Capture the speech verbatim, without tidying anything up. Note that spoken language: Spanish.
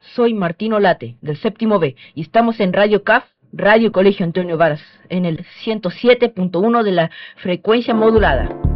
Soy Martino Late, del séptimo B, y estamos en Radio C A F, Radio Colegio Antonio Varas, en el ciento siete punto uno de la frecuencia modulada.